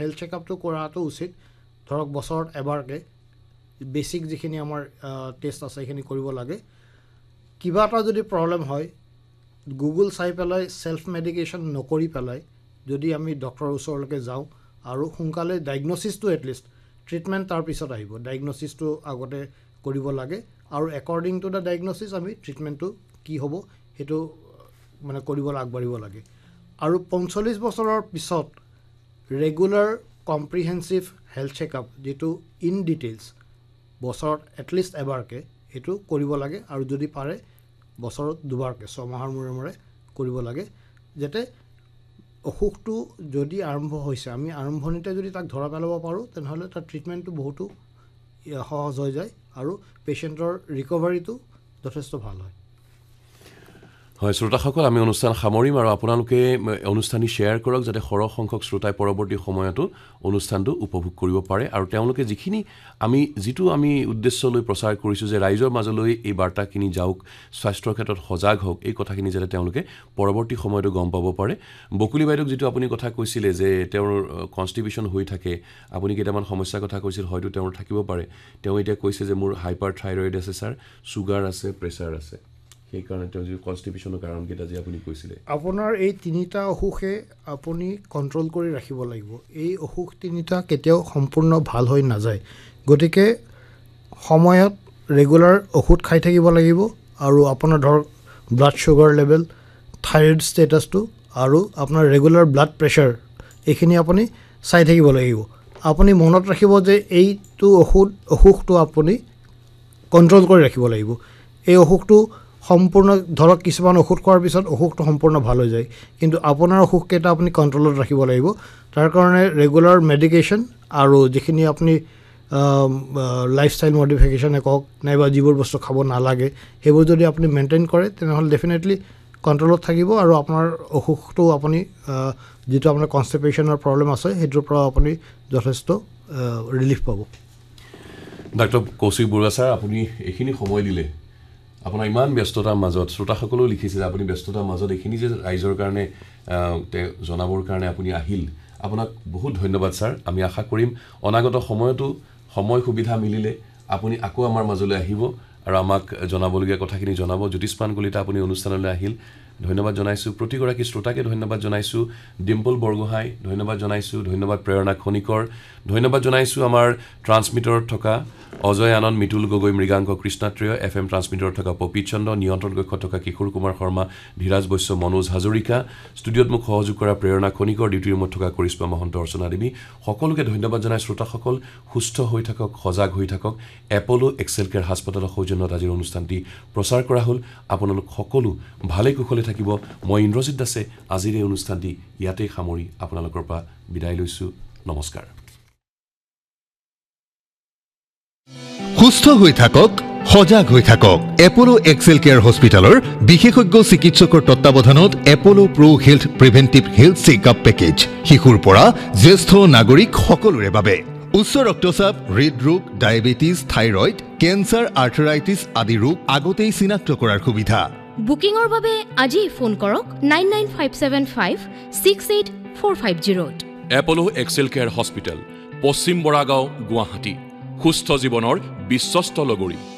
health চেকআপটো কৰাটো উচিত ধৰক বছৰত এবাৰকৈ বেছিক যিখিনি আমাৰ টেষ্ট আছে সেইখিনি কৰিব লাগে কিবা এটা যদি প্ৰব্লেম হয় গুগল চাই পেলাই সেলফ মেডিকেশ্যন নকৰি পেলাই যদি আমি ডক্টৰৰ ওচৰলৈকে যাওঁ আৰু সোনকালে ডায়েগনচিছটো এটলিষ্ট ট্ৰিটমেণ্ট তাৰ পিছত আহিব ডায়েগনচিছটো আগতে কৰিব লাগে আৰু একৰ্ডিং টু দ্য ডায়েগনচিছ আমি ট্ৰিটমেণ্টটো কি হ'ব সেইটো মানে কৰিবলৈ আগবাঢ়িব লাগে আৰু 45 বছৰৰ পিছত ৰেগুলাৰ কম্প্ৰিহেনচিভ হেল্থ চেকআপ যিটো ইন ডিটেইলছ বছৰত এটলিষ্ট এবাৰকৈ সেইটো কৰিব লাগে আৰু যদি পাৰে বছৰত দুবাৰকৈ 6 মাহৰ মূৰে কৰিব লাগে যাতে অসুখটো যদি আৰম্ভ হৈছে আমি আৰম্ভণিতে যদি তাক ধৰা পেলাব পাৰোঁ তেনেহ'লে তাৰ ট্ৰিটমেণ্টটো বহুতো সহজ হৈ যায় আৰু পেচেণ্টৰ ৰিকভাৰীটো যথেষ্ট ভাল হয় হয় শ্ৰোতাসকল আমি অনুষ্ঠান সামৰিম আৰু আপোনালোকে অনুষ্ঠানটি শ্বেয়াৰ কৰক যাতে সৰহ সংখ্যক শ্ৰোতাই পৰৱৰ্তী সময়তো অনুষ্ঠানটো উপভোগ কৰিব পাৰে আৰু তেওঁলোকে যিটো আমি উদ্দেশ্য লৈ প্ৰচাৰ কৰিছোঁ যে ৰাইজৰ মাজলৈ এই বাৰ্তাখিনি যাওক স্বাস্থ্যৰ ক্ষেত্ৰত সজাগ হওক এই কথাখিনি যাতে তেওঁলোকে পৰৱৰ্তী সময়তো গম পাব পাৰে বকুলি বাইদেউক যিটো আপুনি কথা কৈছিলে যে তেওঁৰ কনষ্টিবিউশ্যন হৈ থাকে আপুনি কেইটামান সমস্যাৰ কথা কৈছিল হয়তো তেওঁৰ থাকিব পাৰে তেওঁ এতিয়া কৈছে যে মোৰ হাইপাৰ থাইৰয়েড আছে ছাৰ ছুগাৰ আছে প্ৰেছাৰ আছে সেইকাৰণে তেওঁ যি কনষ্টিবিউশ্যনৰ কাৰণকেইটা যে আপুনি কৈছিলে আপোনাৰ এই তিনিটা অসুখে আপুনি কণ্ট্ৰল কৰি ৰাখিব লাগিব এই অসুখ তিনিটা কেতিয়াও সম্পূৰ্ণ ভাল হৈ নাযায় গতিকে সময়ত ৰেগুলাৰ ঔষধ খাই থাকিব লাগিব আৰু আপোনাৰ ধৰক ব্লাড ছুগাৰ লেভেল থাইৰয়েড ষ্টেটাছটো আৰু আপোনাৰ ৰেগুলাৰ ব্লাড প্ৰেছাৰ এইখিনি আপুনি চাই থাকিব লাগিব আপুনি মনত ৰাখিব যে এইটো অসুখটো আপুনি কণ্ট্ৰল কৰি ৰাখিব লাগিব এই অসুখটো সম্পূৰ্ণ ধৰক কিছুমান ঔষধ খোৱাৰ পিছত অসুখটো সম্পূৰ্ণ ভাল হৈ যায় কিন্তু আপোনাৰ অসুখকেইটা আপুনি কণ্ট্ৰলত ৰাখিব লাগিব তাৰ কাৰণে ৰেগুলাৰ মেডিকেশ্যন আৰু যিখিনি আপুনি লাইফষ্টাইল মডিফিকেশ্যনে কওক নাইবা যিবোৰ বস্তু খাব নালাগে সেইবোৰ যদি আপুনি মেইনটেইন কৰে তেনেহ'লে ডেফিনেটলি কণ্ট্ৰলত থাকিব আৰু আপোনাৰ অসুখটো আপুনি যিটো আপোনাৰ কনষ্টিপেশ্যনৰ প্ৰব্লেম আছে সেইটোৰ পৰা আপুনি যথেষ্ট ৰিলিফ পাব ডাক্তৰ কৌশিক বৰুৱা ছাৰ আপুনি এইখিনি সময় দিলে আপোনাৰ ইমান ব্যস্ততাৰ মাজত শ্ৰোতাসকলেও লিখিছে যে আপুনি ব্যস্ততাৰ মাজত এইখিনি যে ৰাইজৰ কাৰণে জনাবৰ কাৰণে আপুনি আহিল আপোনাক বহুত ধন্যবাদ ছাৰ আমি আশা কৰিম অনাগত সময়তো সময় সুবিধা মিলিলে আপুনি আকৌ আমাৰ মাজলৈ আহিব আৰু আমাক জনাবলগীয়া কথাখিনি জনাব জ্যোতিষ্মান কলিতা আপুনি অনুষ্ঠানলৈ আহিল ধন্যবাদ জনাইছোঁ প্ৰতিগৰাকী শ্ৰোতাকে ধন্যবাদ জনাইছোঁ ডিম্পল বৰগোহাঁই ধন্যবাদ জনাইছোঁ ধন্যবাদ প্ৰেৰণা খনিকৰ ধন্যবাদ জনাইছোঁ আমাৰ ট্ৰান্সমিটাৰত থকা অজয় আনন্দ মিতুল গগৈ মৃগাংক কৃষ্ণাত্ৰেয় FM ট্ৰান্সমিটাৰত থকা পপিত চন্দ্ৰ নিয়ন্ত্ৰণ কক্ষত থকা কিশোৰ কুমাৰ শৰ্মা ধীৰাজ বৈশ্য মনোজ হাজৰিকা ষ্টুডিঅ'ত মোক সহযোগ কৰা প্ৰেৰণা খনিকৰ ডিউটি ৰুমত থকা কৰিশ্মা মহন্ত অৰ্চনা দেৱী সকলোকে ধন্যবাদ জনাই শ্ৰোতাসকল সুস্থ হৈ থাকক সজাগ হৈ থাকক এপলো এক্সেল কেয়াৰ হাস্পতালৰ সৌজন্যত আজিৰ অনুষ্ঠানটি প্ৰচাৰ কৰা হ'ল আপোনালোক সকলো ভালে কুশলে থাকিব মই ইন্দ্ৰজিৎ দাসে আজিৰ এই অনুষ্ঠানটি ইয়াতে সামৰি আপোনালোকৰ পৰা বিদায় লৈছোঁ নমস্কাৰ সুস্থ হৈ থাকক সজাগ হৈ থাকক এপলো এক্সেল কেয়াৰ হস্পিটালৰ বিশেষজ্ঞ চিকিৎসকৰ তত্ত্বাৱধানত এপলো pro health প্ৰিভেন্টিভ health checkup package শিশুৰ পৰা জ্যেষ্ঠ নাগৰিক সকলোৰে বাবে উচ্চ ৰক্তচাপ হৃদৰোগ ডায়েবেটিছ থাইৰয়েড কেন্সাৰ আৰ্থৰাইটিছ আদি ৰোগ আগতেই চিনাক্ত কৰাৰ সুবিধা বুকিংৰ বাবে আজি ফোন কৰক 9957568450 এপলো এক্সেল কেয়াৰ হস্পিটেল পশ্চিম বৰাগাঁও গুৱাহাটী সুস্থ জীৱনৰ বিশ্বস্ত লগৰী